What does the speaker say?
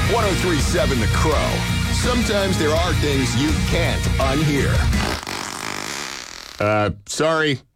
1037 The Crow. Sometimes there are things you can't unhear. Sorry.